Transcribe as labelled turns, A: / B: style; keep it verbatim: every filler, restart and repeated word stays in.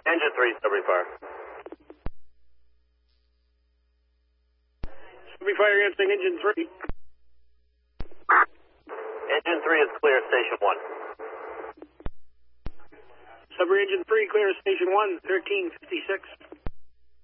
A: Engine three, Sudbury Fire.
B: Sudbury Fire answering engine three.
A: Engine three is clear, station one.
B: Sudbury engine three, clear station one, thirteen fifty-six.